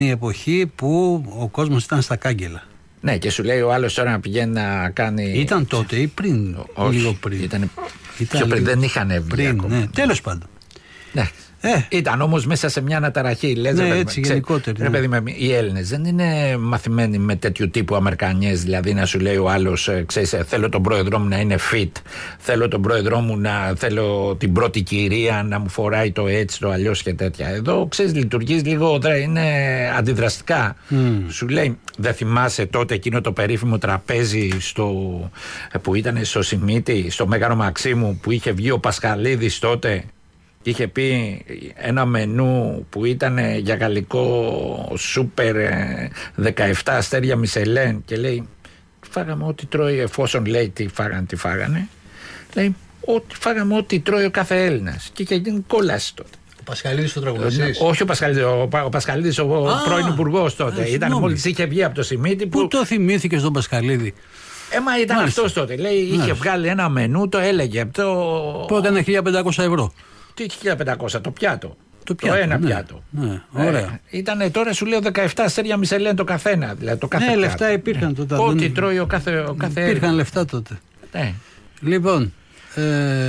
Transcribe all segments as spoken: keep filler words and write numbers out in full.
η εποχή που ο κόσμος ήταν στα κάγκελα. Ναι, και σου λέει ο άλλος τώρα να πηγαίνει να κάνει. Ήταν τότε ή πριν? Όχι, λίγο πριν. Ήταν, ήταν πιο πριν, λίγο... δεν είχαν βγει πριν, ακόμα. Ναι. Τέλος πάντων. Ναι. Ε. Ήταν όμως μέσα σε μια αναταραχή. Λες, ναι, ρε, έτσι ξέ, γενικότερη. Ρε ναι. παιδί με, οι Έλληνες δεν είναι μαθημένοι με τέτοιου τύπου Αμερικανιές. Δηλαδή να σου λέει ο άλλος, ξέρεις, θέλω τον πρόεδρό μου να είναι fit. Θέλω τον πρόεδρό μου να. Θέλω την πρώτη κυρία να μου φοράει το έτσι, το αλλιώς και τέτοια. Εδώ ξέρεις, λειτουργείς λίγο. Είναι αντιδραστικά. Mm. Σου λέει, δεν θυμάσαι τότε εκείνο το περίφημο τραπέζι στο, που ήταν στο Σιμίτι, στο Μέγαρο Μαξίμου, που είχε βγει ο Πασχαλίδης τότε. Είχε πει ένα μενού που ήταν για γαλλικό σούπερ δεκαεπτά αστέρια Μισελέν και λέει φάγαμε ό,τι τρώει, εφόσον λέει τι φάγανε, τι φάγανε, λέει ότι φάγαμε ό,τι τρώει ο κάθε Έλληνας και είχε γίνει κόλαση τότε. Ο Πασχαλίδης ο τραγουδιστής? Όχι ο Πασχαλίδης, ο, ο Πασχαλίδης ο Α, πρώην υπουργός τότε. Α, ήταν μόλις είχε βγει από το Σιμίτι. Πού που... το θυμήθηκε στον Πασχαλίδη? Ε, μα ήταν αυτός τότε. Λέει, είχε Μάλιστα. βγάλει ένα μενού, το έλεγε. Το... Που έκανε χίλια πεντακόσια ευρώ. Τι χίλια πεντακόσια, το πιάτο. Το, πιάτο, το ένα ναι, πιάτο. Ναι, ωραία. Ε, ήτανε τώρα σου λέω δεκαεπτά αστέρια Μισελέν το καθένα. Δηλαδή το κάθε ναι, πιάτο. λεφτά υπήρχαν τότε. Ό,τι δεν... τρώει ο κάθε, ο κάθε Υπήρχαν Έλληνα. Λεφτά τότε. Ναι. Λοιπόν. Ε...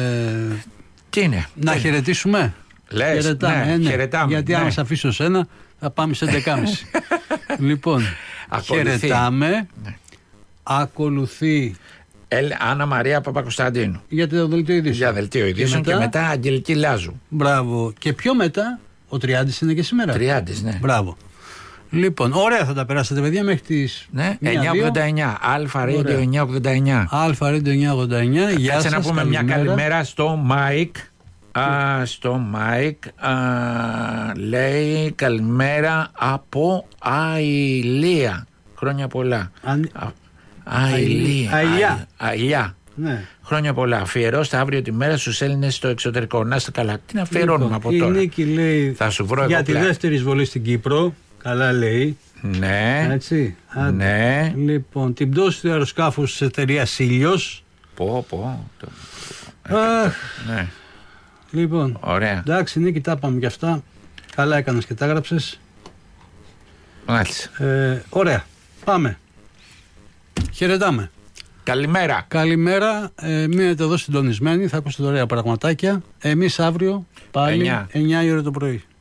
Τι είναι. Να τι χαιρετήσουμε. Είναι. Λες, χαιρετάμε, ναι, ε, ναι. χαιρετάμε. Γιατί ναι. αν σε αφήσω σένα θα πάμε σε έντεκα και μισή. Λοιπόν. Χαιρετάμε. Ναι. Ακολουθεί. Ελ, Άννα Μαρία Παπακοσταντίνου. Για το δελτίο ειδήσεων. Για δελτίο ειδήσεων και, και μετά Αγγελική Λάζου. Μπράβο. Και πιο μετά ο Τριάντης είναι και σήμερα. Τριάντης, ναι. Μπράβο. Λοιπόν, ωραία θα τα περάσετε παιδιά μέχρι τις ναι, εννιά ογδόντα εννιά. Αλφα Radio εννιά ογδόντα εννιά. Αλφα Radio εννιά ογδόντα εννιά. Γεια σας. Κάτσε να πούμε καλημέρα. μια καλημέρα στο Μάικ. Α, στο Μάικ α, λέει καλημέρα από Αηλία. Χρόνια πολλά. Αν... Αηλία. Αηλιά. Αηλιά. Ναι. Χρόνια πολλά. Αφιερώστε αύριο τη μέρα στους Έλληνες στο εξωτερικό. Να είστε καλά. Τι να αφιερώνουμε λοιπόν, από η τώρα. Η Νίκη λέει θα σου βρω για τη δεύτερη εισβολή στην Κύπρο. Καλά λέει. Ναι. Έτσι. Ναι. Λοιπόν, την πτώση του αεροσκάφους της εταιρείας Ήλιος. Πω, πω. Αχ. Ναι. Λοιπόν. Ωραία. Εντάξει, Νίκη, τα είπαμε κι αυτά. Καλά έκανες και τα έγραψες. Μάλιστα. Ε, ωραία. Πάμε. Χαιρετάμε. Καλημέρα. Καλημέρα. Ε, μείνετε εδώ συντονισμένοι. Θα ακούσετε ωραία πραγματάκια. Εμείς αύριο πάλι εννιά η ώρα το πρωί.